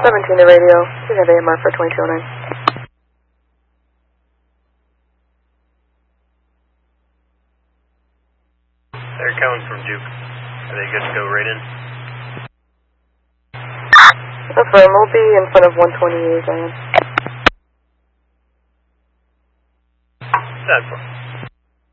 17 to radio. You have AMR for 2209. They're coming from Duke. Are they good to go right in? Affirm, we'll be in front of 128, Diane. 10-4.